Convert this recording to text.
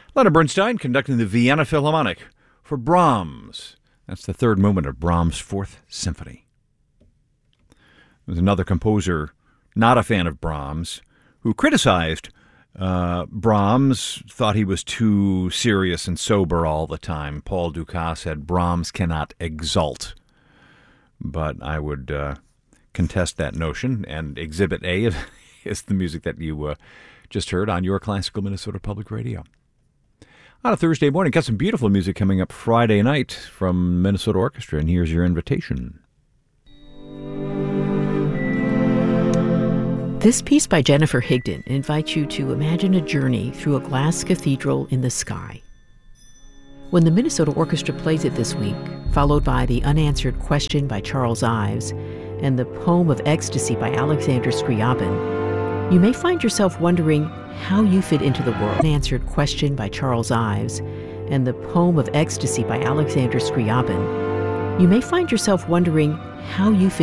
Leonard Bernstein conducting the Vienna Philharmonic for Brahms. That's the third movement of Brahms' Fourth Symphony. There's another composer, not a fan of Brahms, who criticized Brahms, thought he was too serious and sober all the time. Paul Dukas said Brahms cannot exalt. But I would contest that notion, and Exhibit A is the music that you just heard on your Classical Minnesota Public Radio. On a Thursday morning, got some beautiful music coming up Friday night from Minnesota Orchestra, and here's your invitation. This piece by Jennifer Higdon invites you to imagine a journey through a glass cathedral in the sky. When the Minnesota Orchestra plays it this week, followed by The Unanswered Question by Charles Ives and The Poem of Ecstasy by Alexander Scriabin, you may find yourself wondering how you fit into the world. Unanswered Question by Charles Ives and The Poem of Ecstasy by Alexander Scriabin, you may find yourself wondering how you fit